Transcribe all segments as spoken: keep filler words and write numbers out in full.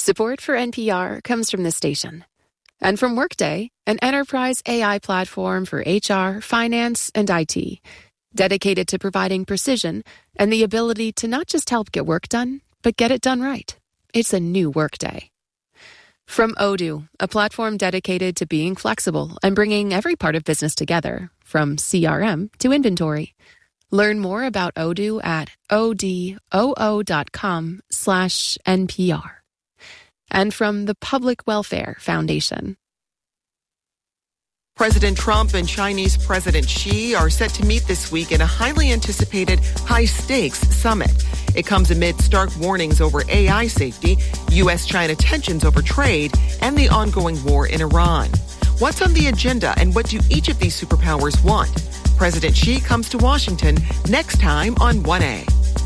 Support for N P R comes from this station and from Workday, an enterprise A I platform for H R, finance, and I T, dedicated to providing precision and the ability to not just help get work done, but get it done right. It's a new Workday. From Odoo, a platform dedicated to being flexible and bringing every part of business together, from C R M to inventory. Learn more about Odoo at odoo.com slash NPR. And from the Public Welfare Foundation. President Trump and Chinese President Xi are set to meet this week in a highly anticipated high-stakes summit. It comes amid stark warnings over A I safety, U S China tensions over trade, and the ongoing war in Iran. What's on the agenda, and what do each of these superpowers want? President Xi comes to Washington next time on one A.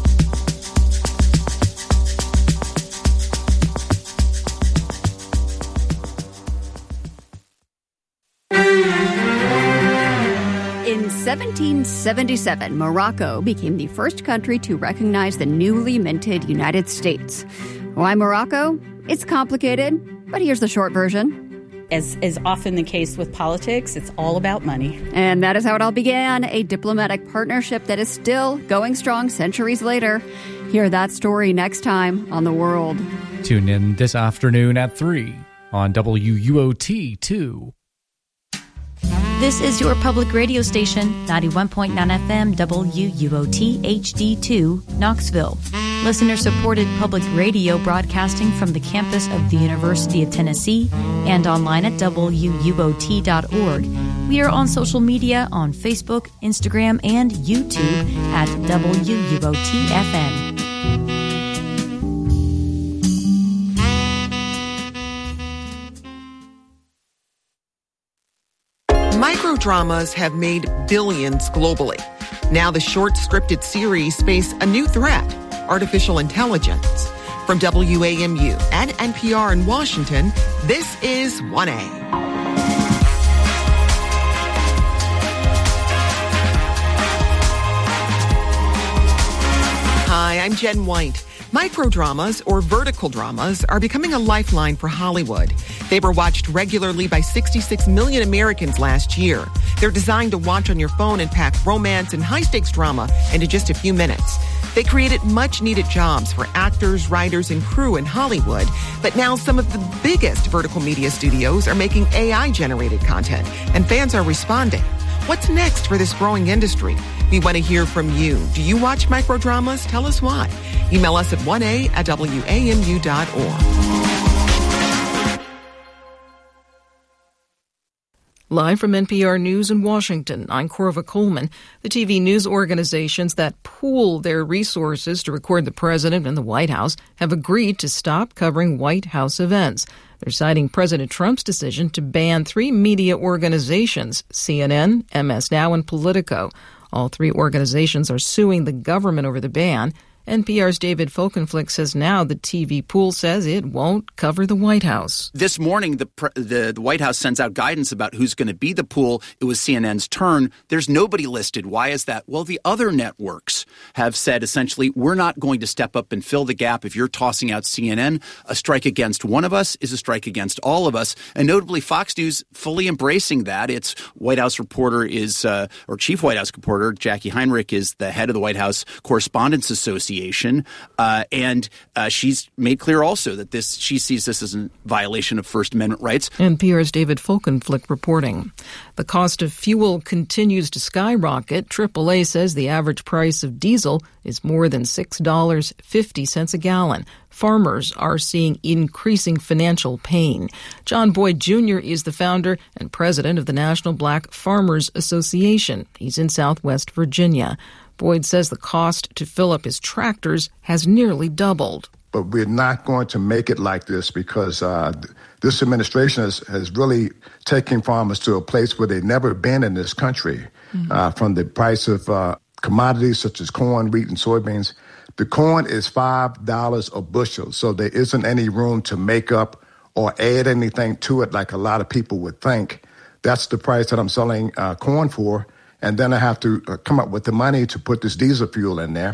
In seventeen seventy-seven, Morocco became the first country to recognize the newly minted United States. Why Morocco? It's complicated, but here's the short version. As is often the case with politics, it's all about money. And that is how it all began, a diplomatic partnership that is still going strong centuries later. Hear that story next time on The World. Tune in this afternoon at three on W U O T two. This is your public radio station, ninety-one point nine F M W U O T H D two, Knoxville. Listener-supported public radio broadcasting from the campus of the University of Tennessee and online at W U O T dot org. We are on social media on Facebook, Instagram, and YouTube at W U O T F M. Microdramas have made billions globally. Now the short scripted series face a new threat, artificial intelligence. From W A M U and N P R in Washington, this is one A. Hi, I'm Jen White. Microdramas, or vertical dramas, are becoming a lifeline for Hollywood. They were watched regularly by sixty-six million Americans last year. They're designed to watch on your phone and pack romance and high-stakes drama into just a few minutes. They created much-needed jobs for actors, writers, and crew in Hollywood. But now some of the biggest vertical media studios are making A I-generated content, and fans are responding. What's next for this growing industry? We want to hear from you. Do you watch microdramas? Tell us why. Email us at one A at W A M U dot org. Live from N P R News in Washington, I'm Corva Coleman. The T V news organizations that pool their resources to record the president and the White House have agreed to stop covering White House events. They're citing President Trump's decision to ban three media organizations, C N N, M S Now, and Politico. All three organizations are suing the government over the ban. N P R's David Folkenflik says now the T V pool says it won't cover the White House. This morning, the, the, the White House sends out guidance about who's going to be the pool. It was C N N's turn. There's nobody listed. Why is that? Well, the other networks have said essentially we're not going to step up and fill the gap. If you're tossing out C N N, a strike against one of us is a strike against all of us. And notably, Fox News fully embracing that. Its White House reporter is, uh, or chief White House reporter, Jackie Heinrich, is the head of the White House Correspondents Association. Uh, and uh, she's made clear also that this she sees this as a violation of First Amendment rights. N P R's David Folkenflik reporting. The cost of fuel continues to skyrocket. triple A says the average price of diesel is more than six dollars and fifty cents a gallon. Farmers are seeing increasing financial pain. John Boyd Junior is the founder and president of the National Black Farmers Association. He's in Southwest Virginia. Boyd says the cost to fill up his tractors has nearly doubled. But we're not going to make it like this because uh, this administration has, has really taken farmers to a place where they've never been in this country. Mm-hmm. Uh, from the price of uh, commodities such as corn, wheat, and soybeans. The corn is five dollars a bushel, so there isn't any room to make up or add anything to it like a lot of people would think. That's the price that I'm selling uh, corn for. And then I have to uh, come up with the money to put this diesel fuel in there.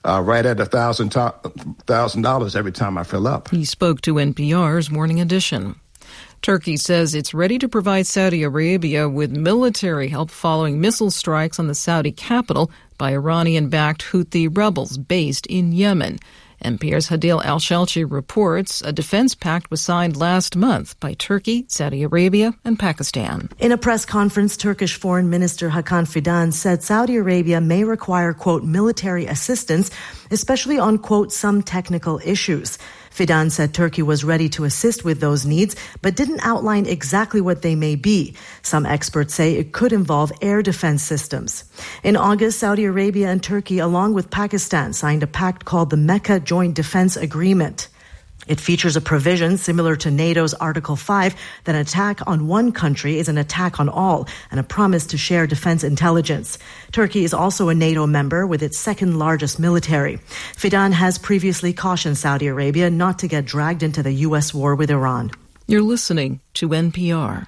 uh, right at one thousand dollars every time I fill up. He spoke to N P R's Morning Edition. Turkey says it's ready to provide Saudi Arabia with military help following missile strikes on the Saudi capital by Iranian-backed Houthi rebels based in Yemen. N P R's Hadil Al-Shalchi reports a defense pact was signed last month by Turkey, Saudi Arabia, and Pakistan. In a press conference, Turkish Foreign Minister Hakan Fidan said Saudi Arabia may require, quote, military assistance, especially on, quote, some technical issues. Fidan said Turkey was ready to assist with those needs, but didn't outline exactly what they may be. Some experts say it could involve air defense systems. In August, Saudi Arabia and Turkey, along with Pakistan, signed a pact called the Mecca Joint Defense Agreement. It features a provision similar to NATO's Article five that an attack on one country is an attack on all, and a promise to share defense intelligence. Turkey is also a NATO member with its second largest military. Fidan has previously cautioned Saudi Arabia not to get dragged into the U S war with Iran. You're listening to N P R.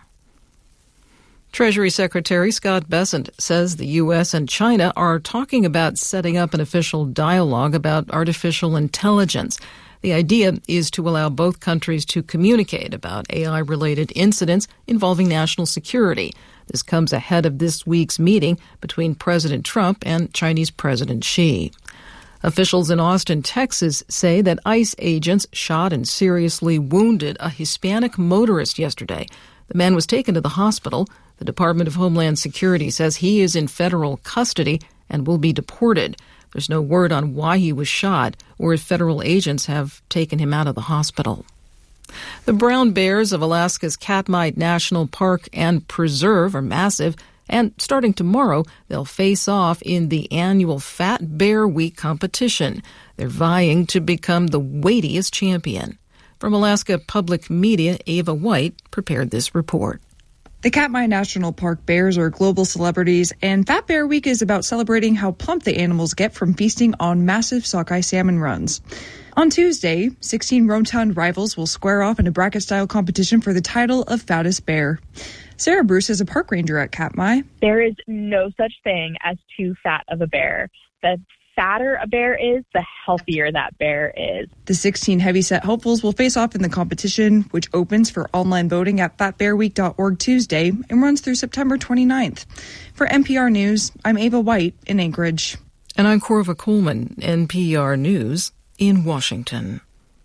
Treasury Secretary Scott Bessent says the U S and China are talking about setting up an official dialogue about artificial intelligence. The idea is to allow both countries to communicate about A I-related incidents involving national security. This comes ahead of this week's meeting between President Trump and Chinese President Xi. Officials in Austin, Texas, say that ICE agents shot and seriously wounded a Hispanic motorist yesterday. The man was taken to the hospital. The Department of Homeland Security says he is in federal custody and will be deported. There's no word on why he was shot or if federal agents have taken him out of the hospital. The brown bears of Alaska's Katmai National Park and Preserve are massive, and starting tomorrow, they'll face off in the annual Fat Bear Week competition. They're vying to become the weightiest champion. From Alaska Public Media, Ava White prepared this report. The Katmai National Park bears are global celebrities, and Fat Bear Week is about celebrating how plump the animals get from feasting on massive sockeye salmon runs. On Tuesday, sixteen Roan rivals will square off in a bracket-style competition for the title of fattest bear. Sarah Bruce is a park ranger at Katmai. There is no such thing as too fat of a bear. The fatter a bear is, the healthier that bear is. The sixteen heavyset hopefuls will face off in the competition, which opens for online voting at fat bear week dot org Tuesday and runs through September twenty-ninth. For N P R News, I'm Ava White in Anchorage. And I'm Corva Coleman, N P R News in Washington.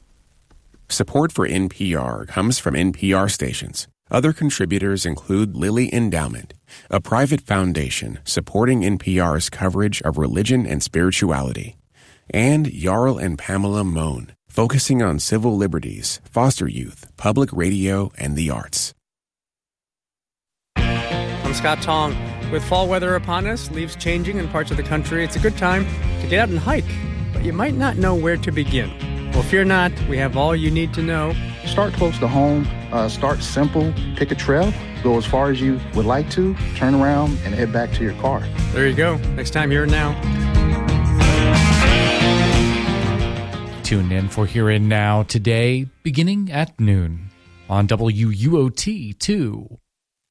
Support for N P R comes from N P R stations. Other contributors include Lilly Endowment, a private foundation supporting N P R's coverage of religion and spirituality, and Jarl and Pamela Mohn, focusing on civil liberties, foster youth, public radio, and the arts. I'm Scott Tong. With fall weather upon us, leaves changing in parts of the country, it's a good time to get out and hike, but you might not know where to begin. Well, fear not, we have all you need to know. Start close to home, uh, start simple, pick a trail, go as far as you would like to, turn around, and head back to your car. There you go. Next time, Here and Now. Tune in for Here and Now today, beginning at noon on W U O T two.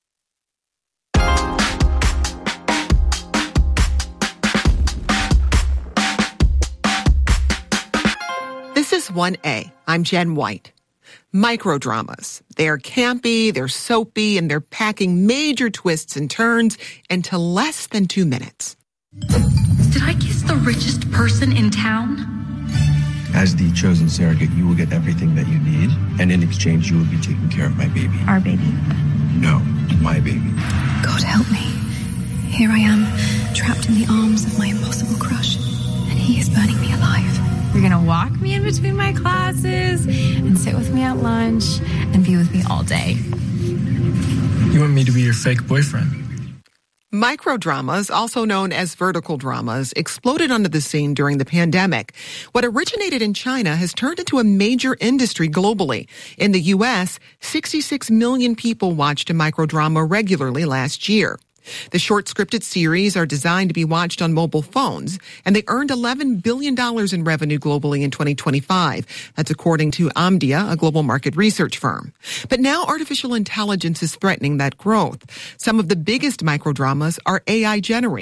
This is one A. I'm Jen White. Microdramas. They're campy, they're soapy, and they're packing major twists and turns into less than two minutes. Did I kiss the richest person in town? As the chosen surrogate, you will get everything that you need, and in exchange, you will be taking care of my baby. Our baby? No, my baby. God help me. Here I am, trapped in the arms of my impossible crush, and he is burning me alive. You're going to walk me in between my classes and sit with me at lunch and be with me all day. You want me to be your fake boyfriend? Microdramas, also known as vertical dramas, exploded onto the scene during the pandemic. What originated in China has turned into a major industry globally. In the U S, sixty-six million people watched a microdrama regularly last year. The short scripted series are designed to be watched on mobile phones, and they earned eleven billion dollars in revenue globally in twenty twenty-five. That's according to Omdia, a global market research firm. But now artificial intelligence is threatening that growth. Some of the biggest microdramas are A I generated.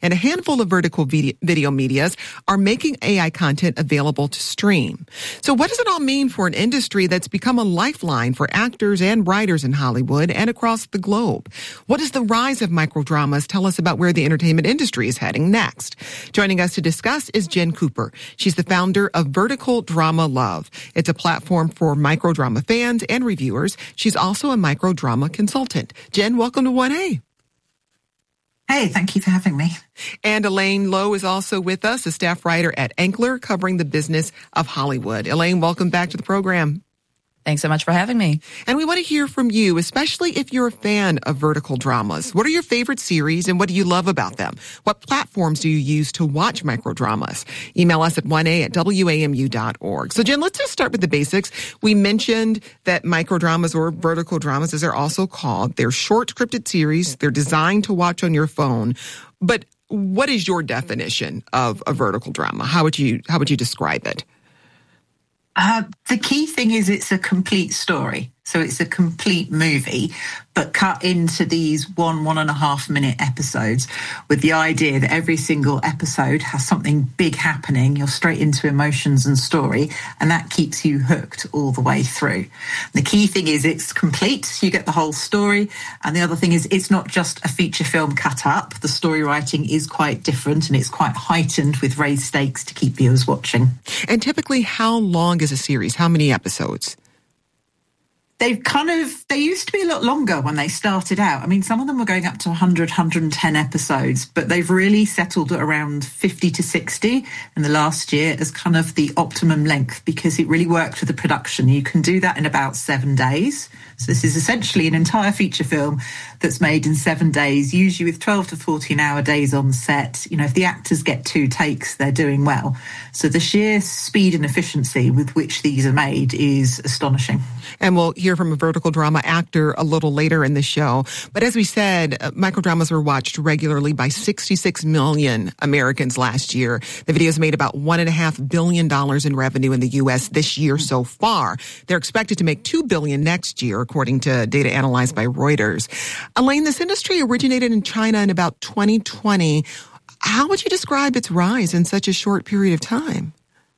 and a handful of vertical video, video medias are making A I content available to stream. So what does it all mean for an industry that's become a lifeline for actors and writers in Hollywood and across the globe? What does the rise of microdramas tell us about where the entertainment industry is heading next? Joining us to discuss is Jen Cooper. She's the founder of Vertical Drama Love. It's a platform for microdrama fans and reviewers. She's also a microdrama consultant. Jen, welcome to one A. Hey, thank you for having me. And Elaine Lowe is also with us, a staff writer at Ankler, covering the business of Hollywood. Elaine, welcome back to the program. Thanks so much for having me. And we want to hear from you, especially if you're a fan of vertical dramas. What are your favorite series and what do you love about them? What platforms do you use to watch microdramas? Email us at one A at W A M U dot org. So, Jen, let's just start with the basics. We mentioned that microdramas, or vertical dramas as they're also called, they're short scripted series. They're designed to watch on your phone. But what is your definition of a vertical drama? How would you, how would you describe it? Uh, the key thing is it's a complete story. So it's a complete movie, but cut into these one, one and a half minute episodes with the idea that every single episode has something big happening. You're straight into emotions and story, and that keeps you hooked all the way through. The key thing is it's complete. You get the whole story. And the other thing is it's not just a feature film cut up. The story writing is quite different and it's quite heightened with raised stakes to keep viewers watching. And typically, how long is a series? How many episodes? They've kind of, they used to be a lot longer when they started out. I mean, some of them were going up to one hundred, one hundred ten episodes, but they've really settled at around fifty to sixty in the last year as kind of the optimum length because it really worked for the production. You can do that in about seven days. So this is essentially an entire feature film that's made in seven days, usually with twelve to fourteen hour days on set. You know, if the actors get two takes, they're doing well. So the sheer speed and efficiency with which these are made is astonishing. And we'll hear from a vertical drama actor a little later in the show. But as we said, uh, microdramas were watched regularly by sixty-six million Americans last year. The videos made about one and a half billion dollars in revenue in the U S this year so far. They're expected to make two billion next year, according to data analyzed by Reuters. Elaine, this industry originated in China in about twenty twenty. How would you describe its rise in such a short period of time?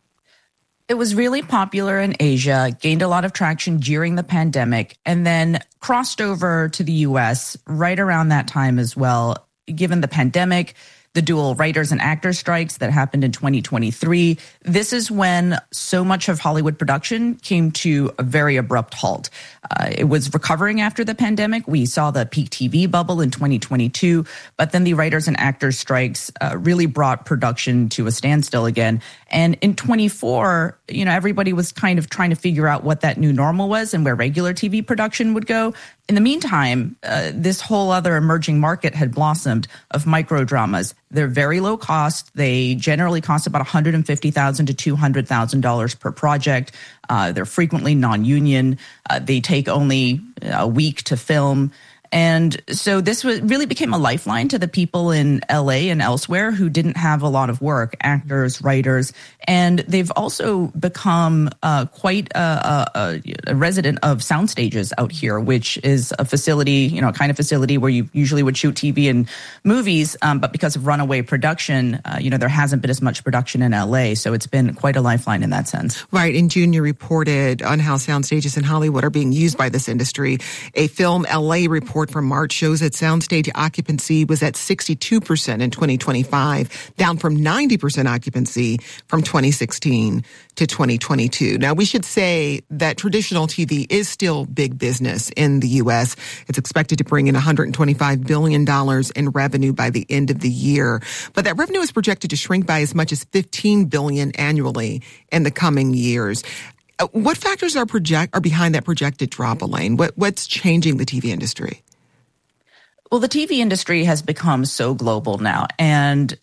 It was really popular in Asia, gained a lot of traction during the pandemic, and then crossed over to the U S right around that time as well. Given the pandemic, the dual writers and actors strikes that happened in twenty twenty-three, this is when so much of Hollywood production came to a very abrupt halt. Uh, it was recovering after the pandemic. We saw the peak T V bubble in twenty twenty-two, but then the writers and actors strikes uh, really brought production to a standstill again. And in twenty-four, you know, everybody was kind of trying to figure out what that new normal was and where regular T V production would go. In the meantime, uh, this whole other emerging market had blossomed of microdramas. They're very low cost. They generally cost about one hundred fifty thousand dollars to two hundred thousand dollars per project. Uh, they're frequently non-union. Uh, they take only a week to film. And so this was, really became a lifeline to the people in L A and elsewhere who didn't have a lot of work, actors, writers. And they've also become uh, quite a, a, a resident of sound stages out here, which is a facility, you know, a kind of facility where you usually would shoot T V and movies. Um, but because of runaway production, uh, you know, there hasn't been as much production in L A. So it's been quite a lifeline in that sense. Right. And June, you reported on how sound stages in Hollywood are being used by this industry. A Film L A report from March shows that soundstage occupancy was at sixty-two percent in twenty twenty-five, down from ninety percent occupancy from twenty sixteen to twenty twenty-two. Now, we should say that traditional T V is still big business in the U S. It's expected to bring in one hundred twenty-five billion dollars in revenue by the end of the year. But that revenue is projected to shrink by as much as fifteen billion dollars annually in the coming years. What factors are project are behind that projected drop, Elaine? What, what's changing the T V industry? Well, the T V industry has become so global now, and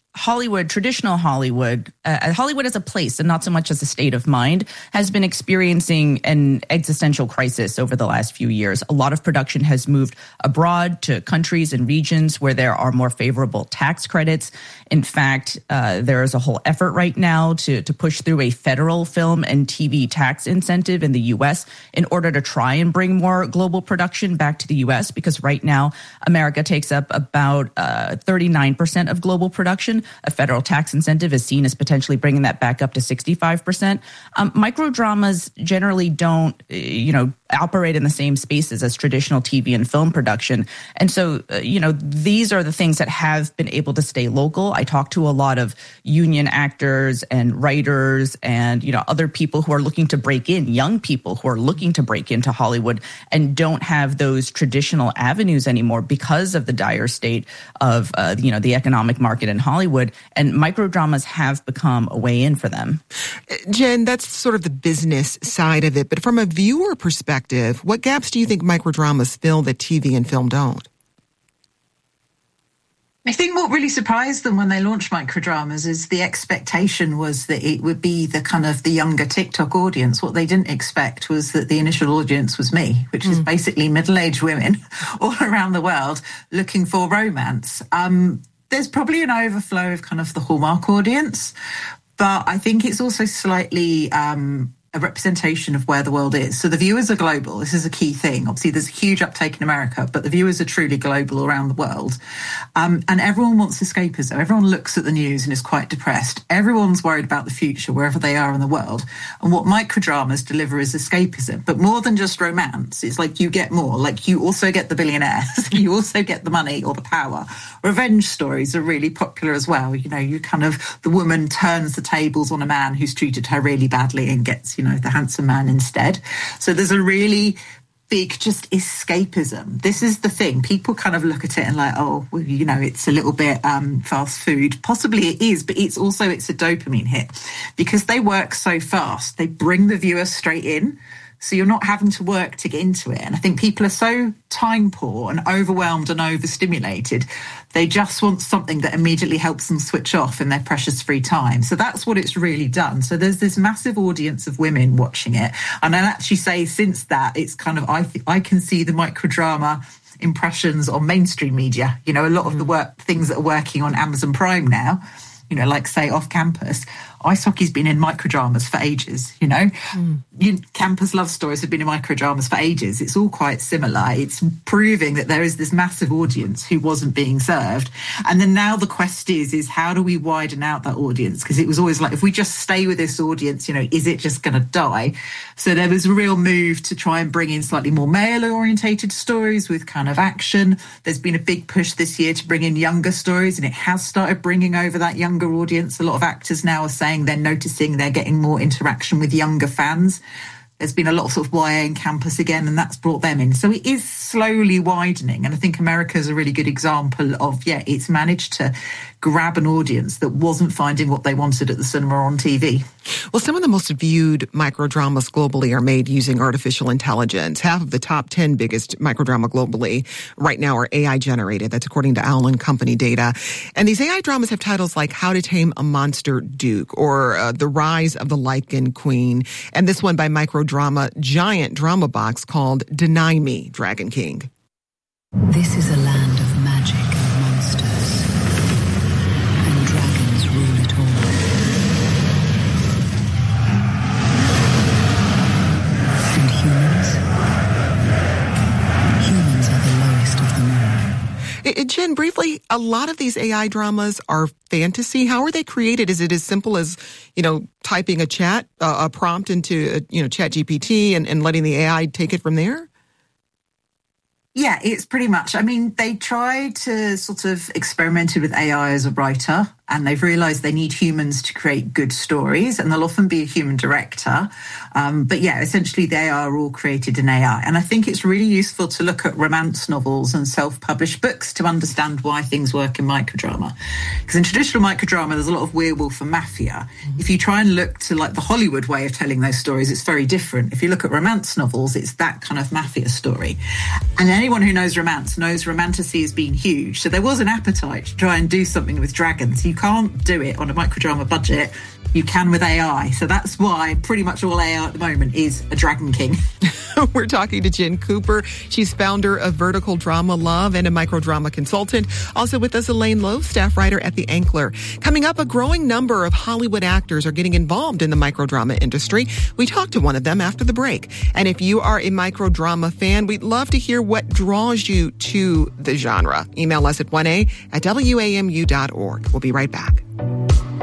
Hollywood, traditional Hollywood, uh, Hollywood as a place and not so much as a state of mind, has been experiencing an existential crisis over the last few years. A lot of production has moved abroad to countries and regions where there are more favorable tax credits. In fact, uh, there is a whole effort right now to, to push through a federal film and T V tax incentive in the U S in order to try and bring more global production back to the U S, because right now America takes up about uh, thirty-nine percent of global production. A federal tax incentive is seen as potentially bringing that back up to sixty-five percent. Um, microdramas generally don't, you know, operate in the same spaces as traditional T V and film production. And so, uh, you know, these are the things that have been able to stay local. I talk to a lot of union actors and writers and, you know, other people who are looking to break in, young people who are looking to break into Hollywood and don't have those traditional avenues anymore because of the dire state of, uh, you know, the economic market in Hollywood. And microdramas have become a way in for them. Jen, that's sort of the business side of it. But from a viewer perspective, what gaps do you think microdramas fill that T V and film don't? I think what really surprised them when they launched microdramas is the expectation was that it would be the kind of the younger TikTok audience. What they didn't expect was that the initial audience was me, which mm. is basically middle-aged women all around the world looking for romance. Um, there's probably an overflow of kind of the Hallmark audience, but I think it's also slightly um, a representation of where the world is. So the viewers are global. This is a key thing. Obviously, there's a huge uptake in America, but the viewers are truly global around the world. Um, and everyone wants escapism. Everyone looks at the news and is quite depressed. Everyone's worried about the future, wherever they are in the world. And what microdramas deliver is escapism. But more than just romance, it's like you get more. Like you also get the billionaires. You also get the money or the power. Revenge stories are really popular as well. You know, you kind of, the woman turns the tables on a man who's treated her really badly and gets, you know, the handsome man instead. So there's a really big just escapism. This is the thing. People kind of look at it and like, oh, well, you know, it's a little bit um, fast food. Possibly it is, but it's also, it's a dopamine hit because they work so fast. They bring the viewer straight in. So you're not having to work to get into it. And I think people are so time poor and overwhelmed and overstimulated. They just want something that immediately helps them switch off in their precious free time. So that's what it's really done. So there's this massive audience of women watching it. And I'll actually say since that, it's kind of, I th- I can see the microdrama impressions on mainstream media. You know, a lot of the work, things that are working on Amazon Prime now, you know, like say Off Campus, ice hockey's been in microdramas for ages, you know. Mm. You, campus love stories have been in microdramas for ages. It's all quite similar. It's proving that there is this massive audience who wasn't being served. And then now the quest is, is how do we widen out that audience? Because it was always like, if we just stay with this audience, you know, is it just going to die? So there was a real move to try and bring in slightly more male-orientated stories with kind of action. There's been a big push this year to bring in younger stories, and it has started bringing over that younger audience. A lot of actors now are saying they're noticing they're getting more interaction with younger fans. There's been a lot of sort of Y A in campus again, and that's brought them in. So it is slowly widening. And I think America is a really good example of, yeah, it's managed to grab an audience that wasn't finding what they wanted at the cinema or on T V. Well, some of the most viewed microdramas globally are made using artificial intelligence. Half of the top ten biggest microdrama globally right now are A I generated. That's according to Owl and Company data. And these A I dramas have titles like How to Tame a Monster Duke or uh, The Rise of the Lichen Queen. And this one by microdrama giant drama box called Deny Me, Dragon King. This is a land of magic and monsters, and dragons rule it all. And humans? Humans are the lowest of them all. It, Jen, briefly, a lot of these A I dramas are fantasy. How are they created? Is it as simple as, you know, typing a chat, uh, a prompt into, uh, you know, Chat G P T and, and letting the A I take it from there? Yeah, it's pretty much. I mean, they tried to sort of experimented with A I as a writer, and they've realized they need humans to create good stories, and there'll often be a human director. Um, but yeah, essentially they are all created in A I. And I think it's really useful to look at romance novels and self-published books to understand why things work in microdrama. Because in traditional microdrama, there's a lot of werewolf and mafia. Mm-hmm. If you try and look to like the Hollywood way of telling those stories, it's very different. If you look at romance novels, it's that kind of mafia story. And anyone who knows romance knows romanticy has been huge. So there was an appetite to try and do something with dragons. You can't do it on a microdrama budget, you can with A I. So that's why pretty much all A I at the moment is a Dragon King. We're talking to Jen Cooper. She's founder of Vertical Drama Love and a microdrama consultant. Also with us, Elaine Lowe, staff writer at The Ankler. Coming up, a growing number of Hollywood actors are getting involved in the microdrama industry. We talked to one of them after the break. And if you are a microdrama fan, we'd love to hear what draws you to the genre. Email us at one a at W A M U dot org. We'll be right back.